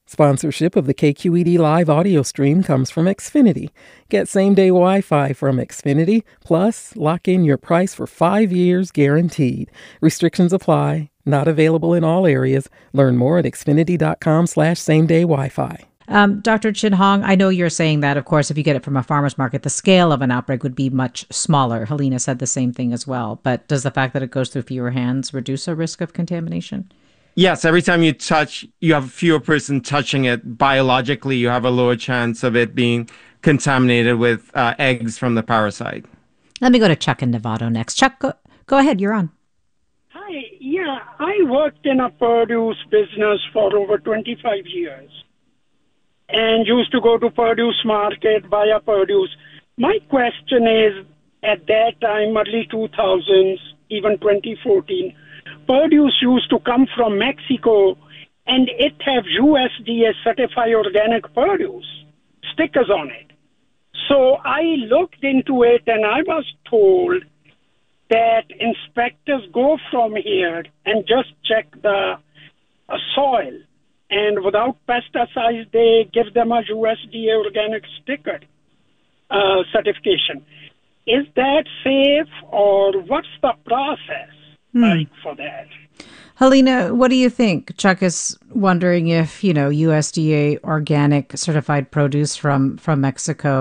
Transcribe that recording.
Sponsorship of the KQED Live audio stream comes from Xfinity. Get same-day Wi-Fi from Xfinity, plus lock in your price for 5 years guaranteed. Restrictions apply. Not available in all areas. Learn more at xfinity.com/same-day Wi-Fi. Dr. Chin Hong, I know you're saying that, of course, if you get it from a farmer's market, the scale of an outbreak would be much smaller. Helena said the same thing as well. But does the fact that it goes through fewer hands reduce a risk of contamination? Yes, every time you touch, you have fewer person touching it. Biologically, you have a lower chance of it being contaminated with eggs from the parasite. Let me go to Chuck in Novato next. Chuck, go ahead. You're on. Hi. Yeah, I worked in a produce business for over 25 years and used to go to produce market, buy a produce. My question is, at that time, early 2000s, even 2014, produce used to come from Mexico, and it have USDA certified organic produce stickers on it. So I looked into it, and I was told that inspectors go from here and just check the soil, and without pesticides, they give them a USDA organic sticker certification. Is that safe, or what's the process like for that? Helena, what do you think? Chuck is wondering if, USDA organic certified produce from Mexico